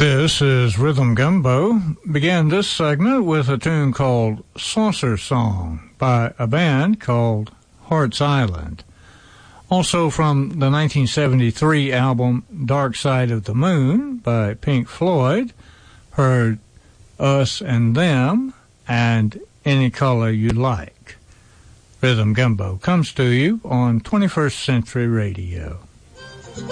This is Rhythm Gumbo. Began this segment with a tune called Saucer Song by a band called Hearts Island. Also from the 1973 album Dark Side of the Moon by Pink Floyd, heard Us and Them and Any Color You Like. Rhythm Gumbo comes to you on 21st Century Radio.